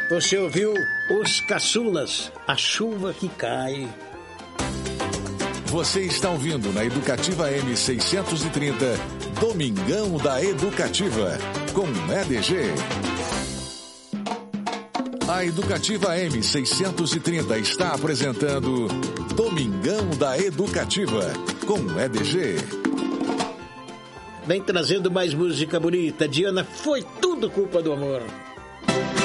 Você ouviu Os Caçulas, A Chuva que Cai. Você está ouvindo na Educativa M630, Domingão da Educativa, com EDG. A Educativa M630 está apresentando Domingão da Educativa, com EDG. Vem trazendo mais música bonita. Diana, foi tudo culpa do amor.